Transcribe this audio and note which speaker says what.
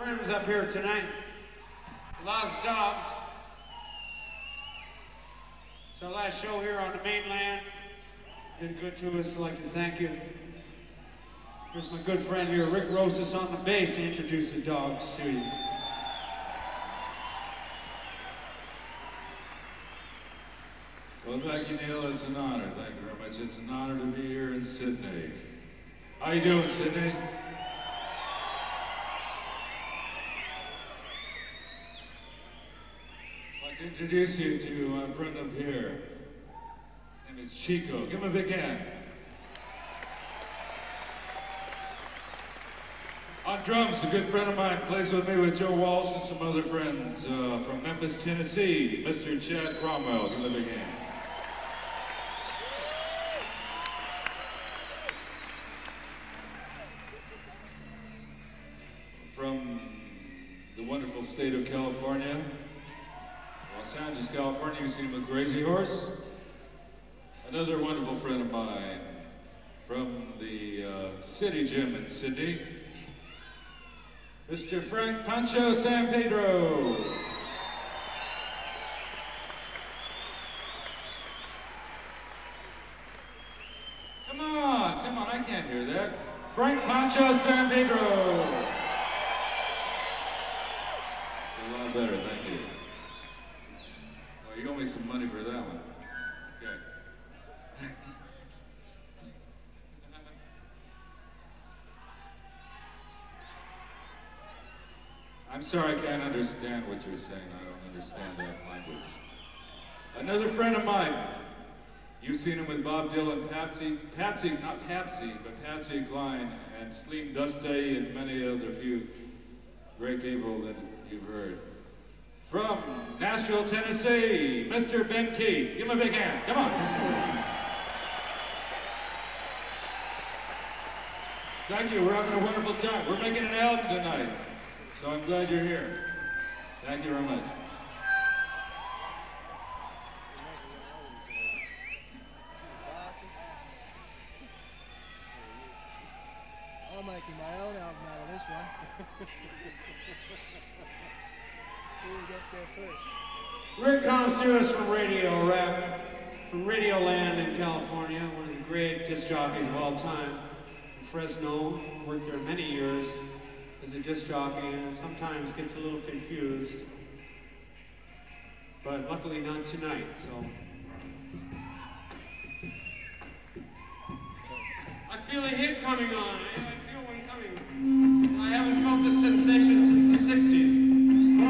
Speaker 1: friends up here tonight. Lost Dogs. It's our last show here on the mainland. Been good to us. I'd like to thank you. Here's my good friend here, Rick Rosas on the bass, to introduce the Dogs to you.
Speaker 2: Well, thank you, Neil. It's an honor. Thank you very much. It's an honor to be here in Sydney. How you doing, Sydney? I'd like to introduce you to my friend up here. His name is Chico. Give him a big hand. On drums, a good friend of mine plays with me with Joe Walsh and some other friends from Memphis, Tennessee, Mr. Chad Cromwell. Give him a big hand. From the wonderful state of California, Los Angeles, California, you see him with Crazy Horse. Another wonderful friend of mine from the City Gym in Sydney, Mr. Frank Pancho San Pedro. Come on, I can't hear that. Frank Pancho San Pedro. It's a lot better, thank you. Oh, you owe me some money for that one. Okay. I'm sorry, I can't understand what you're saying. I don't understand that language. Another friend of mine. You've seen him with Bob Dylan, Patsy, not Patsy, but Patsy Cline, and Sleep Dusty, and many other few great people that you've heard. From Nashville, Tennessee, Mr. Ben Keith. Give him a big hand. Come on. Thank you. We're having a wonderful time. We're making an album tonight. So I'm glad you're here. Thank you very much.
Speaker 3: I'm making my own album out of this one. See who gets there first.
Speaker 1: Rick comes to us from Radio Rap, from Radio Land in California, one of the great disc jockeys of all time. In Fresno, worked there many years as a disc jockey, and sometimes gets a little confused. But luckily not tonight, so. I feel a hit coming on.